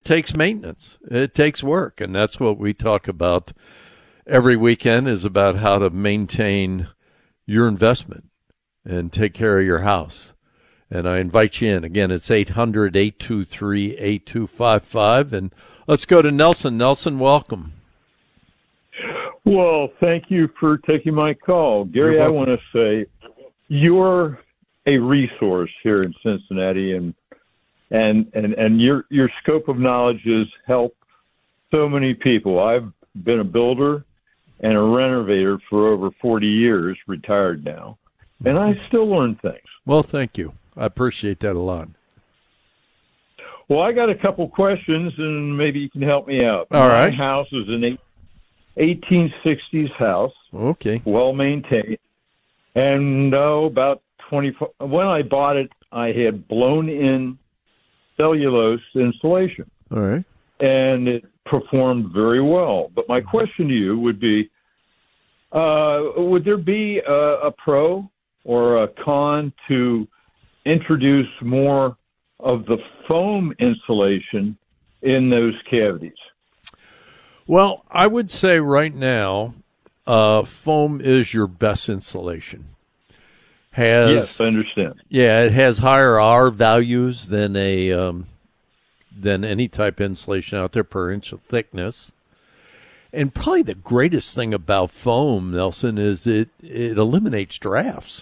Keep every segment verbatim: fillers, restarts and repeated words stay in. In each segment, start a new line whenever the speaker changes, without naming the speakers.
takes maintenance. It takes work, and that's what we talk about every weekend, is about how to maintain your investment and take care of your house. And I invite you in. Again, it's eight hundred, eight two three, eight two five five. And let's go to Nelson. Nelson, welcome.
Well, thank you for taking my call. Gary, I want to say you're a resource here in Cincinnati, and and, and, and your your scope of knowledge has helped so many people. I've been a builder and a renovator for over forty years, retired now, and I still learn things.
Well, thank you. I appreciate that a lot.
Well, I got a couple questions, and maybe you can help me out.
All
My
right.
house is an eighteen sixties house.
Okay.
Well maintained. And oh, about twenty when I bought it, I had blown in cellulose insulation.
All right.
And it performed very well. But my question to you would be, uh, would there be a, a pro or a con to introduce more of the foam insulation in those cavities?
Well, I would say right now, uh, foam is your best insulation. Has,
yes, I understand.
Yeah, it has higher R values than a um, than any type of insulation out there per inch of thickness. And probably the greatest thing about foam, Nelson, is it, it eliminates drafts.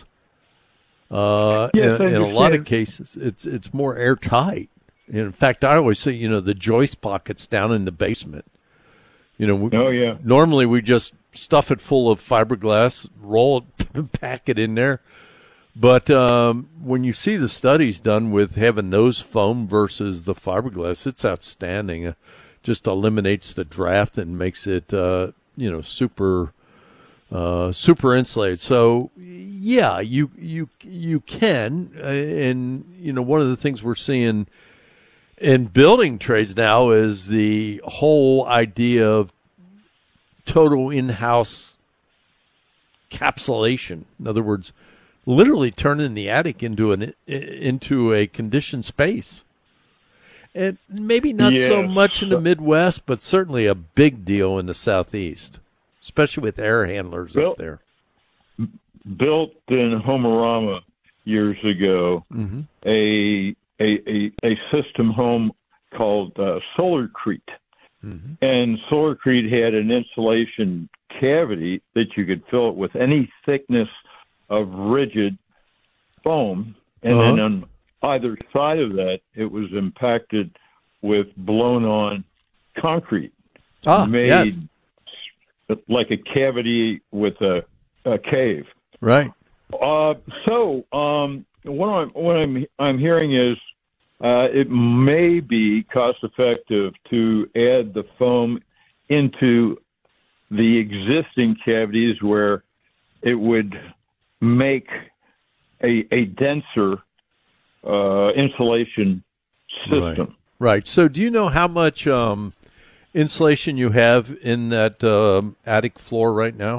Uh,
yes,
in, in a lot of cases, it's it's more airtight. In fact, I always say, you know, the joist pockets down in the basement. You know, we,
oh yeah.
Normally we just stuff it full of fiberglass, roll it, pack it in there. But um, when you see the studies done with having those foam versus the fiberglass, it's outstanding. It just eliminates the draft and makes it, uh, you know, super, uh, super insulated. So yeah, you you you can, uh, and you know, one of the things we're seeing in building trades now is the whole idea of total in-house capsulation. In other words, literally turning the attic into an into a conditioned space. And maybe not
yes.
so much in the Midwest, but certainly a big deal in the Southeast, especially with air handlers
built,
up there.
Built in Homerama years ago, mm-hmm. a A, a, a system home called uh, Solarcrete. Mm-hmm. And Solarcrete had an insulation cavity that you could fill it with any thickness of rigid foam. And uh-huh. then on either side of that, it was impacted with blown-on concrete.
Ah,
made
yes.
like a cavity with a, a cave.
Right.
Uh, so um, what I'm what I'm I'm hearing is uh, it may be cost effective to add the foam into the existing cavities where it would make a a denser uh, insulation system.
Right. right. So do you know how much um, insulation you have in that um, attic floor right now?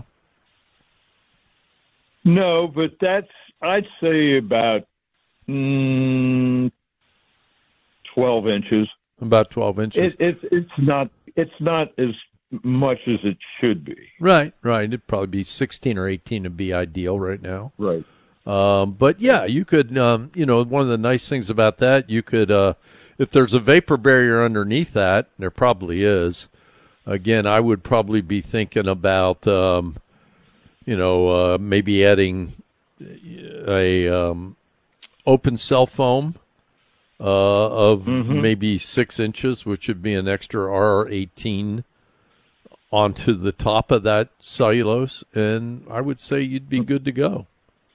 No, but that's, I'd say about mm, twelve inches.
About twelve inches.
It, it's it's not it's not as much as it should be.
Right, right. It'd probably be sixteen or eighteen to be ideal right now.
Right.
Um, but yeah, you could. Um, you know, one of the nice things about that, you could, uh, if there's a vapor barrier underneath that, there probably is. Again, I would probably be thinking about. Um, You know, uh, maybe adding a um, open cell foam uh, of mm-hmm. maybe six inches, which would be an extra R eighteen onto the top of that cellulose, and I would say you'd be good to go.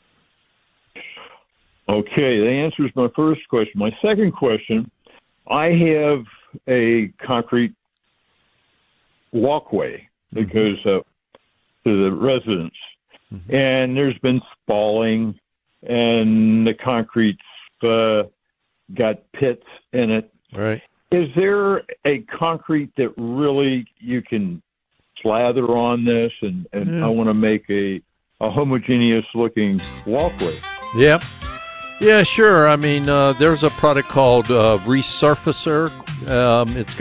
Okay, that answers my first question. My second question, I have a concrete walkway because mm-hmm. uh, to the residents. Mm-hmm. And there's been spalling, and the concrete's uh, got pits in it.
Right.
Is there a concrete that really you can slather on this? And, and yeah. I want to make a, a homogeneous-looking walkway.
Yeah. Yeah, sure. I mean, uh, there's a product called uh, Resurfacer. Um, it's